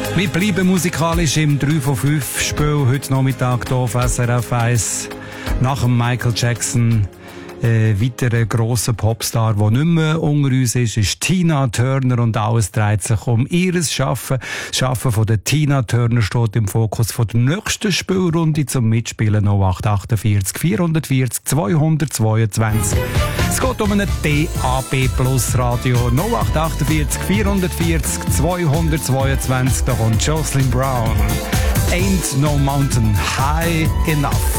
Wir bleiben musikalisch im 3 von 5 Spiel heute Nachmittag hier auf SRF 1. Nach dem Michael Jackson weiterer grosser Popstar, der nicht mehr unter uns ist Tina Turner und alles dreht sich um ihres Schaffen. Das Schaffen von der Tina Turner steht im Fokus von der nächsten Spielrunde zum Mitspielen 0848 440 222. Es geht um ein DAB Plus Radio 0848 440 222. Da kommt Jocelyn Brown. Ain't no mountain high enough.